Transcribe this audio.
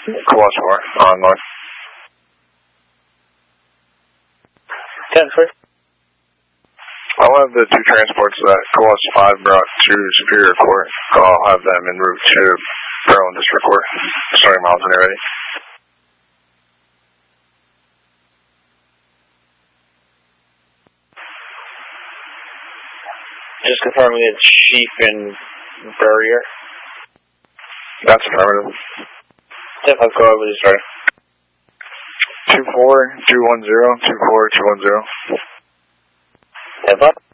Coolest 4, on north. 10-4. I'll have the 2 transports that Coolest 5 brought to Superior Court. I'll have them en route to Maryland District Court, starting miles when they're ready. Just confirming it's Chief and Burrier. That's affirmative. I'll go over this, sorry. 24210, 24210. 10-5.